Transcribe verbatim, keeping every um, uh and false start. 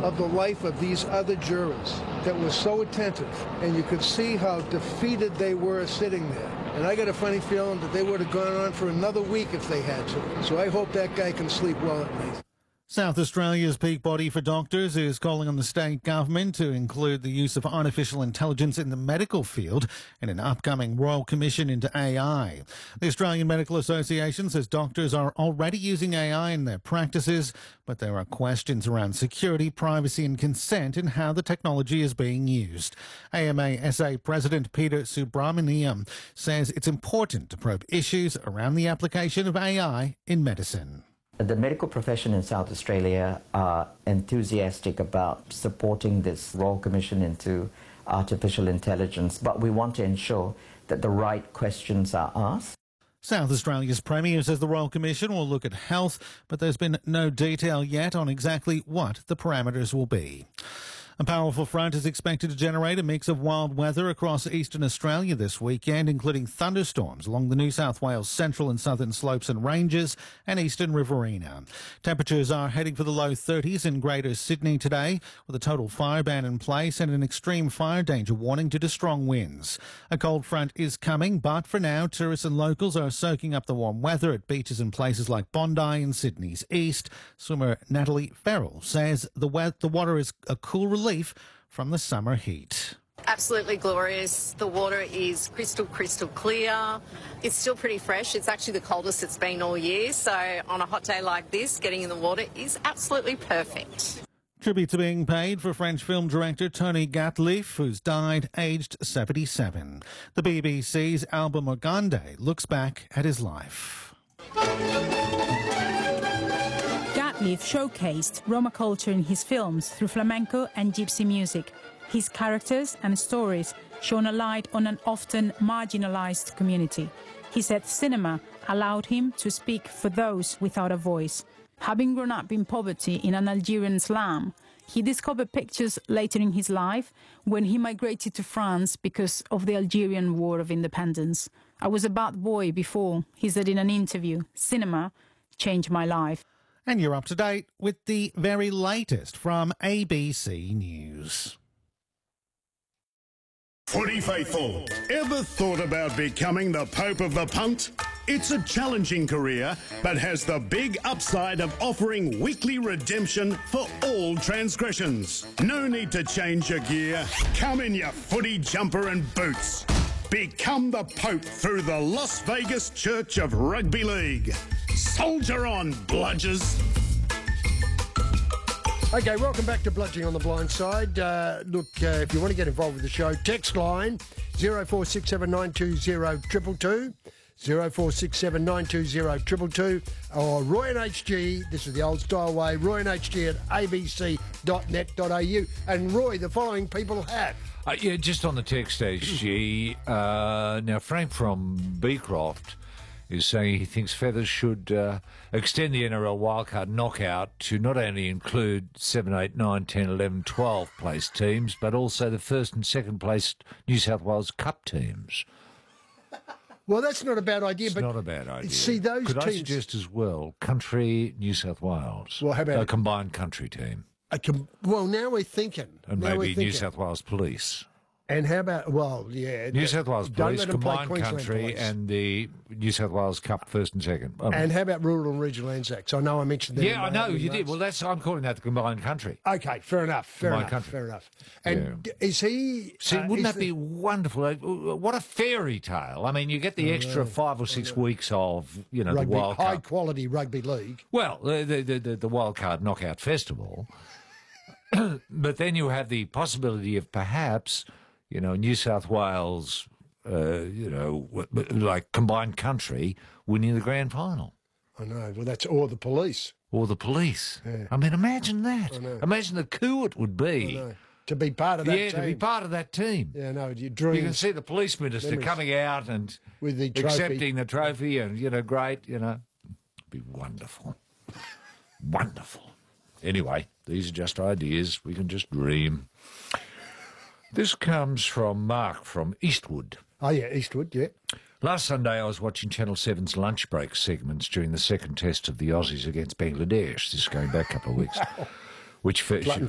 of the life of these other jurors that was so attentive, and you could see how defeated they were sitting there. And I got a funny feeling that they would have gone on for another week if they had to. So I hope that guy can sleep well at night. South Australia's peak body for doctors is calling on the state government to include the use of artificial intelligence in the medical field in an upcoming Royal Commission into A I. The Australian Medical Association says doctors are already using A I in their practices, but there are questions around security, privacy and consent in how the technology is being used. A M A S A President Peter Subramaniam says it's important to probe issues around the application of A I in medicine. The medical profession in South Australia are enthusiastic about supporting this Royal Commission into artificial intelligence, but we want to ensure that the right questions are asked. South Australia's Premier says the Royal Commission will look at health, but there's been no detail yet on exactly what the parameters will be. A powerful front is expected to generate a mix of wild weather across eastern Australia this weekend, including thunderstorms along the New South Wales central and southern slopes and ranges and eastern Riverina. Temperatures are heading for the low thirties in Greater Sydney today, with a total fire ban in place and an extreme fire danger warning due to strong winds. A cold front is coming, but for now, tourists and locals are soaking up the warm weather at beaches in places like Bondi and Sydney's east. Swimmer Natalie Farrell says the, we- the water is a cool relief from the summer heat. Absolutely glorious. The water is crystal, crystal clear. It's still pretty fresh. It's actually the coldest it's been all year. So on a hot day like this, getting in the water is absolutely perfect. Tributes are being paid for French film director Tony Gatliff, who's died aged seventy-seven. The B B C's Alba Morgande looks back at his life. Gatliff showcased Roma culture in his films through flamenco and gypsy music. His characters and stories shone a light on an often marginalised community. He said cinema allowed him to speak for those without a voice. Having grown up in poverty in an Algerian slum, he discovered pictures later in his life when he migrated to France because of the Algerian War of Independence. "I was a bad boy before," he said in an interview. "Cinema changed my life." And you're up to date with the very latest from A B C News. Footy faithful, ever thought about becoming the Pope of the Punt? It's a challenging career, but has the big upside of offering weekly redemption for all transgressions. No need to change your gear. Come in your footy jumper and boots. Become the Pope through the Las Vegas Church of Rugby League. Soldier on, bludgers. Okay, welcome back to Bludging on the Blind Side. Uh, look, uh, if you want to get involved with the show, text line zero four six seven nine two zero two two two, zero four six seven nine two zero two two two, or Roy and H G, this is the old style way, Roy and H G at a b c dot net dot a u. And Roy, the following people have. Uh, yeah, just on the text, H G, uh, now Frank from Beecroft is saying he thinks Feathers should uh, extend the N R L wildcard knockout to not only include seven, eight, nine, ten, eleven, twelve place teams, but also the first and second place New South Wales Cup teams. Well, that's not a bad idea. It's but not a bad idea. See, those Could teams... I suggest as well, Country New South Wales? Well, how about... A combined country team. A com- well, now we're thinking. And now maybe thinking. New South Wales Police. And how about, well, yeah. New South Wales Police, combined country, Police. and the New South Wales Cup first and second. Um, and how about rural and regional Anzacs? I know I mentioned that. Yeah, I know, you did. Well, that's I'm calling that the combined country. Okay, fair enough, fair Combined enough, country. fair enough. And Yeah. is he... See, uh, wouldn't is that be wonderful? Uh, What a fairy tale. I mean, you get the extra five or six weeks of, you know, rugby, the Wild Cup. high-quality rugby league? Well, the, the, the, the Wild Card Knockout Festival. But then you have the possibility of perhaps... You know, New South Wales, uh, you know, like combined country winning the grand final. I know. Well, that's or the police. Or the police. Yeah. I mean, imagine that. I know. Imagine the coup it would I be. know. To be part of that yeah, team. to be part of that team. Yeah, no, your dreams. You can see the police minister Memories. coming out and With the trophy. accepting the trophy and, you know, great, you know. It'd be wonderful. Wonderful. Anyway, these are just ideas. We can just dream. This comes from Mark from Eastwood. Oh, yeah, Eastwood, yeah. Last Sunday I was watching Channel seven's lunch break segments during the second test of the Aussies against Bangladesh. This is going back a couple of weeks. Which Glutton featured,